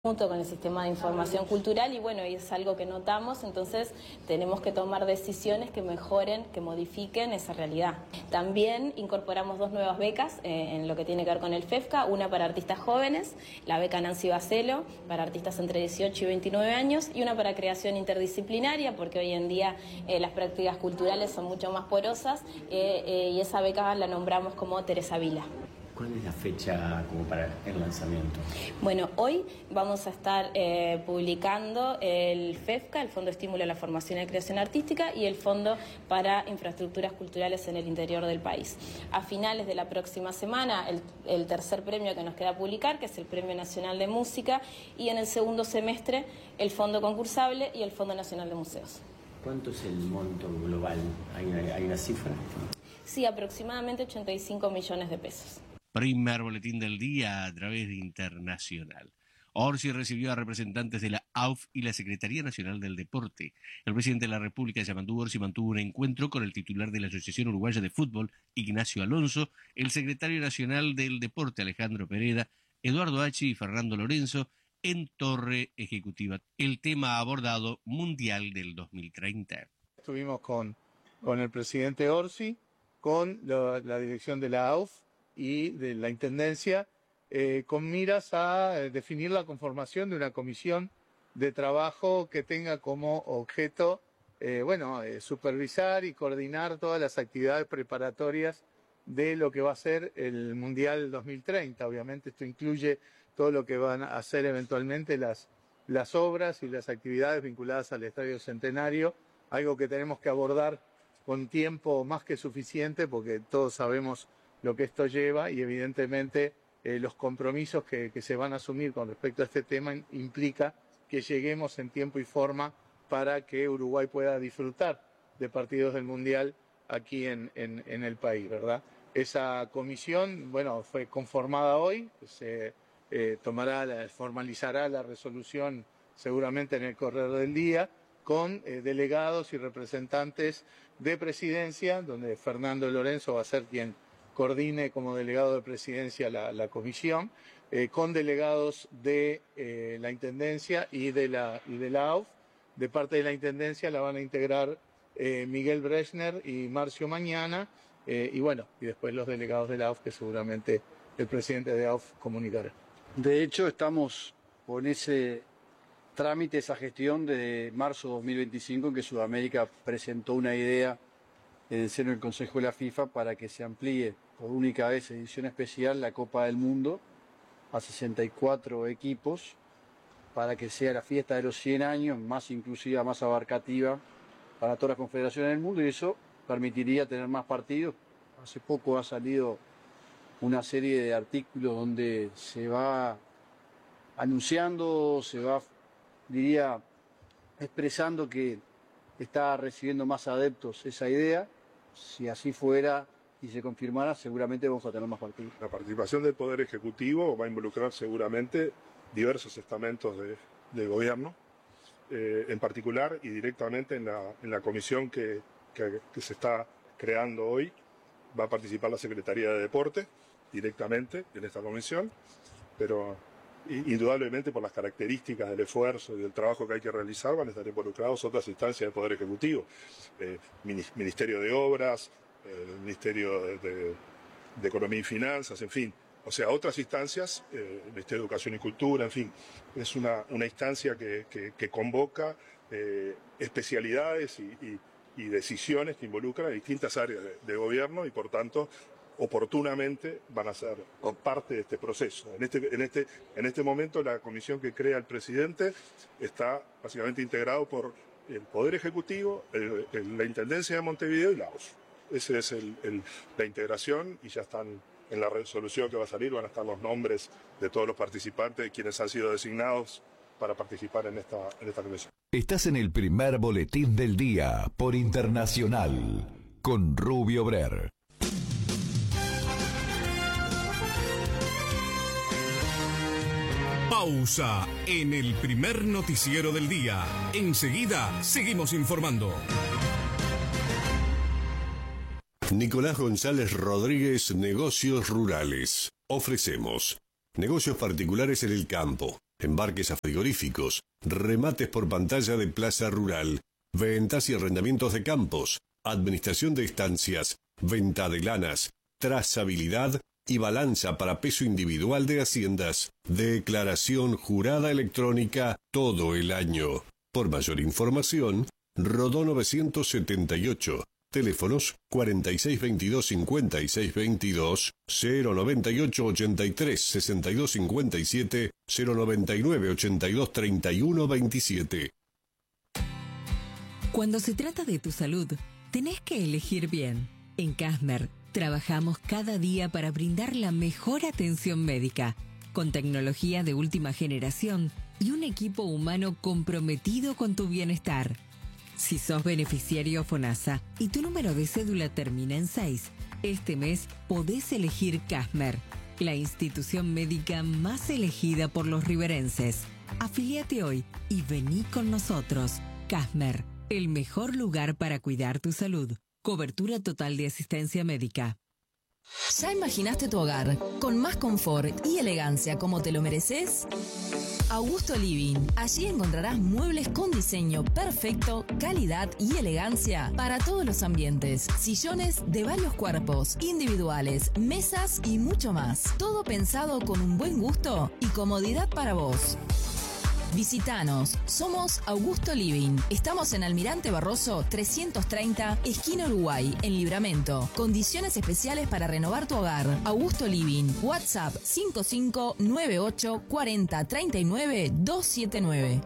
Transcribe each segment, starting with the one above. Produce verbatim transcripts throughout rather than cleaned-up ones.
junto con el sistema de información cultural y bueno, y es algo que notamos, entonces tenemos que tomar decisiones que mejoren, que modifiquen esa realidad. También incorporamos dos nuevas becas eh, en lo que tiene que ver con el FEFCA, una para artistas jóvenes, la beca Nancy Bacelo, para artistas entre dieciocho y veintinueve años, y una para creación interdisciplinaria, porque hoy en día eh, las prácticas culturales son mucho más porosas, eh, eh, y esa beca la nombramos como Teresa Vila. ¿Cuál es la fecha como para el lanzamiento? Bueno, hoy vamos a estar eh, publicando el FEFCA, el Fondo de Estímulo a la Formación y Creación Artística, y el Fondo para Infraestructuras Culturales en el interior del país. A finales de la próxima semana, el, el tercer premio que nos queda publicar, que es el Premio Nacional de Música, y en el segundo semestre el Fondo Concursable y el Fondo Nacional de Museos. ¿Cuánto es el monto global? ¿Hay una, hay una cifra? Sí, aproximadamente ochenta y cinco millones de pesos. Primer boletín del día a través de Internacional. Orsi recibió a representantes de la A U F y la Secretaría Nacional del Deporte. El presidente de la República, Yamandu Orsi, mantuvo un encuentro con el titular de la Asociación Uruguaya de Fútbol, Ignacio Alonso, el secretario nacional del Deporte, Alejandro Pereda, Eduardo Hachi y Fernando Lorenzo, en Torre Ejecutiva. El tema abordado, Mundial del dos mil treinta. Estuvimos con, con el presidente Orsi, con lo, la dirección de la A U F, y de la Intendencia, eh, con miras a eh, definir la conformación de una comisión de trabajo que tenga como objeto, eh, bueno, eh, supervisar y coordinar todas las actividades preparatorias de lo que va a ser el Mundial dos mil treinta. Obviamente esto incluye todo lo que van a hacer eventualmente las, las obras y las actividades vinculadas al Estadio Centenario, algo que tenemos que abordar con tiempo más que suficiente porque todos sabemos lo que esto lleva y evidentemente eh, los compromisos que, que se van a asumir con respecto a este tema implica que lleguemos en tiempo y forma para que Uruguay pueda disfrutar de partidos del Mundial aquí en, en, en el país, ¿verdad? Esa comisión, bueno, fue conformada hoy, se eh, tomará, la, formalizará la resolución seguramente en el correr del día, con eh, delegados y representantes de presidencia, donde Fernando Lorenzo va a ser quien coordine como delegado de presidencia la, la comisión, eh, con delegados de eh, la Intendencia y de la, y de la A U F. De parte de la Intendencia la van a integrar eh, Miguel Brechner y Marcio Mañana, eh, y bueno, y después los delegados de la A U F que seguramente el presidente de A U F comunicará. De hecho, estamos con ese trámite, esa gestión de marzo de dos mil veinticinco, en que Sudamérica presentó una idea en el seno del Consejo de la FIFA para que se amplíe por única vez, edición especial, la Copa del Mundo a sesenta y cuatro equipos, para que sea la fiesta de los cien años, más inclusiva, más abarcativa para todas las confederaciones del mundo, y eso permitiría tener más partidos. Hace poco ha salido una serie de artículos donde se va anunciando, se va, diría, expresando que está recibiendo más adeptos esa idea. Si así fuera y se confirmara, seguramente vamos a tener más partidos. La participación del Poder Ejecutivo va a involucrar seguramente diversos estamentos de, de gobierno, eh, en particular y directamente en la, en la comisión que, que, que se está creando hoy. Va a participar la Secretaría de Deporte directamente en esta comisión, pero indudablemente por las características del esfuerzo y del trabajo que hay que realizar van a estar involucrados otras instancias del Poder Ejecutivo, eh, Ministerio de Obras, eh, Ministerio de, de, de Economía y Finanzas, en fin, o sea, otras instancias, eh, Ministerio de Educación y Cultura, en fin, es una, una instancia que, que, que convoca eh, especialidades y, y, y decisiones que involucran a distintas áreas de, de gobierno y por tanto oportunamente van a ser parte de este proceso. En este, en, este, en este momento la comisión que crea el presidente está básicamente integrado por el Poder Ejecutivo, el, el, la Intendencia de Montevideo y la A U F. Esa es el, el, la integración y ya están en la resolución que va a salir, van a estar los nombres de todos los participantes, de quienes han sido designados para participar en esta, en esta comisión. Estás en el primer boletín del día por Internacional con Rubio Brer. Pausa en el primer noticiero del día. Enseguida seguimos informando. Nicolás González Rodríguez, Negocios Rurales. Ofrecemos negocios particulares en el campo, embarques a frigoríficos, remates por pantalla de plaza rural, ventas y arrendamientos de campos, administración de estancias, venta de lanas, trazabilidad y balanza para peso individual de haciendas, declaración jurada electrónica todo el año. Por mayor información, Rodó novecientos setenta y ocho, teléfonos cuarenta y seis veintidós cincuenta y seis veintidós, cero noventa y ocho ochenta y tres sesenta y dos cincuenta y siete, cero noventa y nueve ochenta y dos treinta y uno veintisiete. Cuando se trata de tu salud, tenés que elegir bien. En Casmer trabajamos cada día para brindar la mejor atención médica, con tecnología de última generación y un equipo humano comprometido con tu bienestar. Si sos beneficiario FONASA y tu número de cédula termina en seis, este mes podés elegir Casmer, la institución médica más elegida por los riverenses. Afíliate hoy y vení con nosotros. Casmer, el mejor lugar para cuidar tu salud. Cobertura total de asistencia médica. ¿Ya imaginaste tu hogar con más confort y elegancia como te lo mereces? Augusto Living. Allí encontrarás muebles con diseño perfecto, calidad y elegancia para todos los ambientes. Sillones de varios cuerpos, individuales, mesas y mucho más. Todo pensado con un buen gusto y comodidad para vos. Visítanos, somos Augusto Living. Estamos en Almirante Barroso trescientos treinta, esquina Uruguay, en Libramento. Condiciones especiales para renovar tu hogar. Augusto Living, WhatsApp cinco cinco nueve ocho cuatro cero tres nueve dos siete nueve.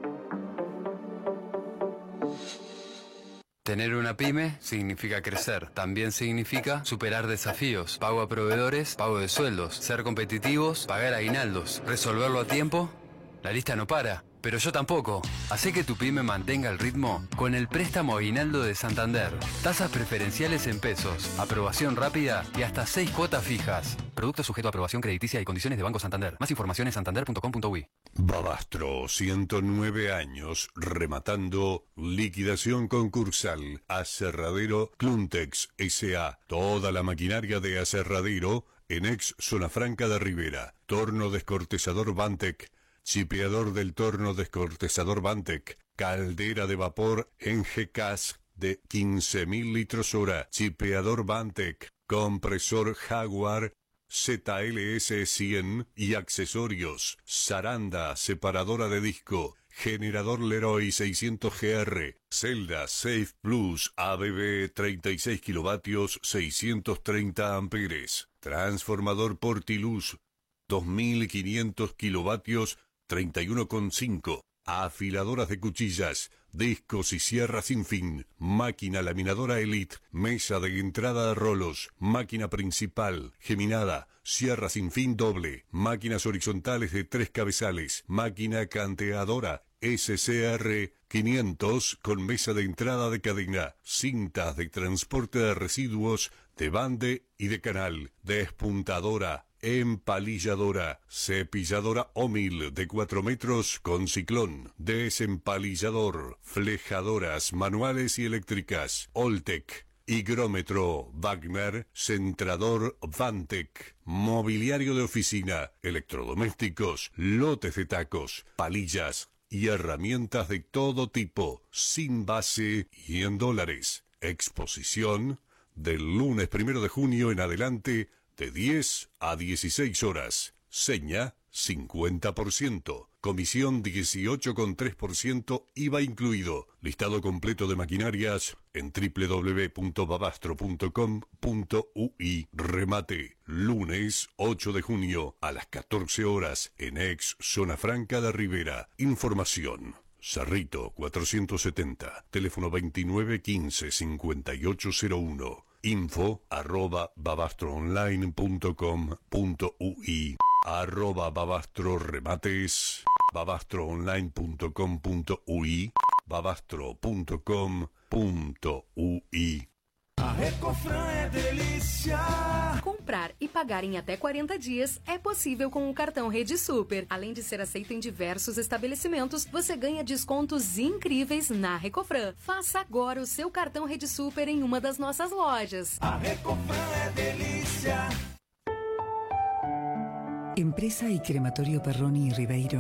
Tener una pyme significa crecer. También significa superar desafíos, pago a proveedores, pago de sueldos, ser competitivos, pagar aguinaldos, resolverlo a tiempo. La lista no para, pero yo tampoco. Hacé que tu pyme mantenga el ritmo con el préstamo aguinaldo de Santander. Tasas preferenciales en pesos, aprobación rápida y hasta seis cuotas fijas. Producto sujeto a aprobación crediticia y condiciones de Banco Santander. Más información en santander punto com punto uy. Babastro, ciento nueve años, rematando liquidación concursal. Aserradero Cluntex S A Toda la maquinaria de aserradero en ex Zona Franca de Rivera. Torno descortezador Bantec. Chipeador del torno descortezador Bantec, caldera de vapor en G C A S de quince mil litros hora, chipeador Bantec, compresor Jaguar Z L S cien y accesorios, zaranda, separadora de disco, generador Leroy seiscientos G R, celda Safe Plus A B B treinta y seis kilovatios, seiscientos treinta amperes, transformador Portiluz dos mil quinientos kilovatios, treinta y uno coma cinco, afiladoras de cuchillas, discos y sierras sin fin, máquina laminadora Elite, mesa de entrada de rolos, máquina principal, geminada, sierra sin fin doble, máquinas horizontales de tres cabezales, máquina canteadora S C R quinientos con mesa de entrada de cadena, cintas de transporte de residuos, de bande y de canal, despuntadora, empalilladora, cepilladora Omil de cuatro metros con ciclón, desempalillador, flejadoras manuales y eléctricas, Oltec, higrómetro Wagner, centrador Vantec, mobiliario de oficina, electrodomésticos, lotes de tacos, palillas y herramientas de todo tipo, sin base y en dólares. Exposición del lunes primero de junio en adelante, de diez a dieciséis horas. Seña cincuenta por ciento. Comisión dieciocho coma tres por ciento I V A incluido. Listado completo de maquinarias en doble u doble u doble u punto babastro punto com punto uy. Remate. Lunes ocho de junio a las catorce horas en ex Zona Franca de Rivera. Información. Cerrito cuatrocientos setenta. Teléfono veintinueve quince cincuenta y ocho cero uno. Info arroba babastroonline punto com punto uy, arroba babastro remates, babastroonline punto com punto uy, babastro punto com punto uy. A Recofran é delícia! Comprar e pagar em até quarenta dias é possível com o cartão Rede Super. Além de ser aceito em diversos estabelecimentos, você ganha descontos incríveis na Recofran. Faça agora o seu cartão Rede Super em uma das nossas lojas. A Recofran é delícia! Empresa y Crematorio Perroni y Ribeiro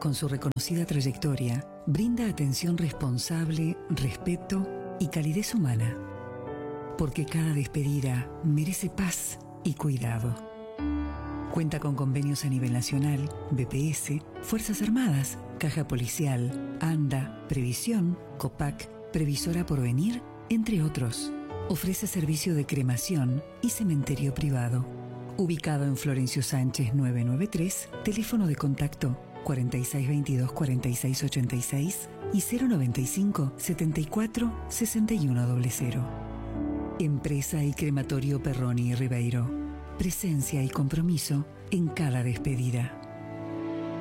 con su reconocida trayectoria, brinda atención responsable, respeto y calidez humana. Porque cada despedida merece paz y cuidado. Cuenta con convenios a nivel nacional, B P S, Fuerzas Armadas, Caja Policial, ANDA, Previsión, COPAC, Previsora Porvenir, entre otros. Ofrece servicio de cremación y cementerio privado. Ubicado en Florencio Sánchez novecientos noventa y tres, teléfono de contacto cuarenta y seis veintidós cuarenta y seis ochenta y seis y cero noventa y cinco setenta y cuatro sesenta y uno cero. Empresa y Crematorio Perroni y Ribeiro. Presencia y compromiso en cada despedida.